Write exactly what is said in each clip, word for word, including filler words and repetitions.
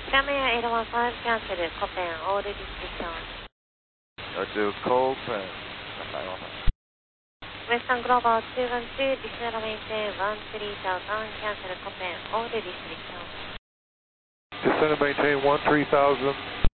Camera eight one five, cancel, Copen, all restrictions. To Copen, nine one five. Western Global two one two, additional maintain one three thousand, cancel, Copen, all restrictions. Descend and maintain one three thousand.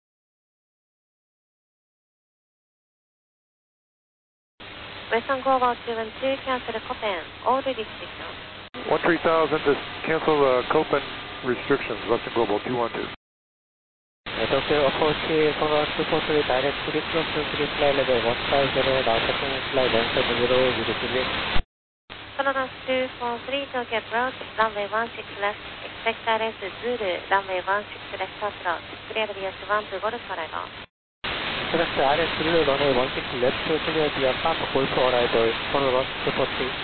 Western Global two one two, cancel, Copen, all restrictions. one three thousand, just cancel uh, Copen restrictions, Western Global two one two. Tokyo approach Conrad two four three, direct to this one two three, flight level one five zero, now taking flight one seven zero, with the clear. Conrad two four three, Tokyo approach, runway one six left, expect R S Zulu, runway one six left approach, clear via Swamp Golf arrival. Select R S Zulu, runway one six left, clear via Swamp Golf arrival, Conrad two four three.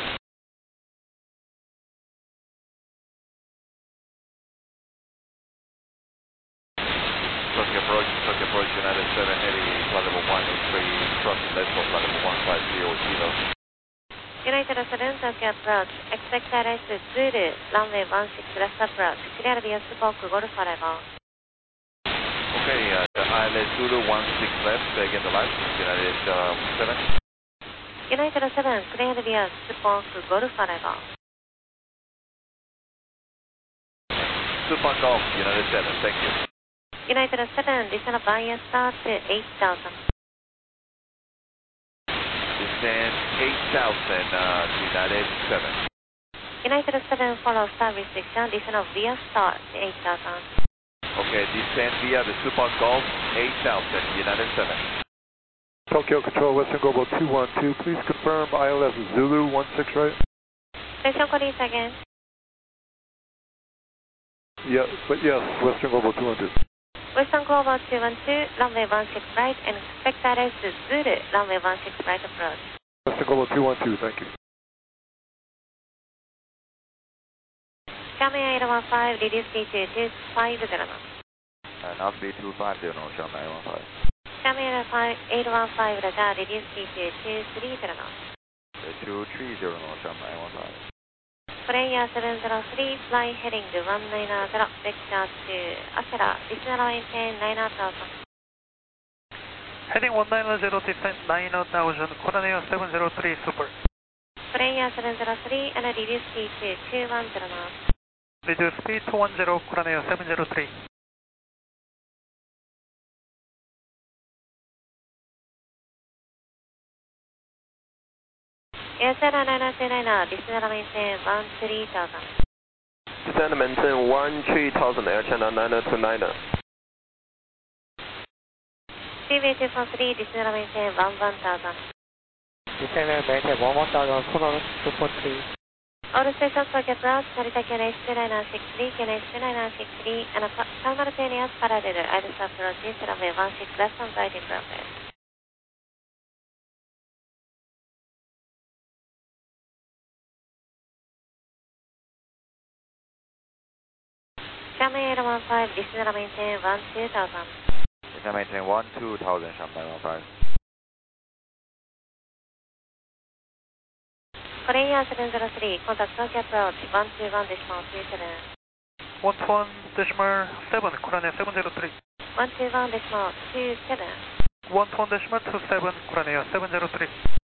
Tokyo approach, Tokyo approach, United seven, heading flight level one eight three, crossing left for flight level one five zero, kilo. United seven, Tokyo approach, expect R S Zulu, runway one six left approach, clear via Spoke Golf arrival. Okay, uh, the I L S Zulu one six left, again the left, United uh, seven. United seven, clear via Spoke Golf arrival. Super Golf, United seven, thank you. United seven, descend via start to eight thousand. Descend eight thousand, uh, United seven. United seven, follow star restriction, descend via start to eight thousand. Okay, descend via the Super Golf eight thousand, United seven. Tokyo Control, Western Global two one two, please confirm I L S Zulu one six right? Station police again. Yeah, but yes, Western Global two one two. Western Global two one two, runway one six right, and expect R S Zulu, runway one six right approach. Western Global two one two, thank you. Camera eight one five, reduce speed to two five zero knots. Uh, now speed two five zero, Sean nine one five. Camera eight one five, radar, reduce speed to two three zero knots. Uh, two three zero, Sean nine one five. Player seven zero three, fly heading one nine zero, vector to Acera, additional maintain nine thousand. Heading one nine zero, descent nine thousand, Coroneo seven zero three, super. Player seven zero three, and reduce speed to two one zero knots. Reduce speed two one zero, Coroneo seven zero three. Air zero nine two nine, additional maintain one three thousand. Descend maintain one three thousand, Air China nine two nine. C V two four three, additional maintain one one thousand. Descend maintain one one thousand, Conrad two four three. All stations Tokyo approach, Narita K N H two nine six three, K N H two nine six three, and a simultaneous parallel I L S approaches, runway one six left on guiding runway. Camera eight one five, additional maintain one two thousand. Descend maintain one two thousand, Sean nine one five. Korea seven zero three, contact Tokyo approach, one two one decimal two seven. one two one decimal seven, Coroneo seven zero three. one two one decimal two seven. one two one decimal two seven, Coroneo seven zero three.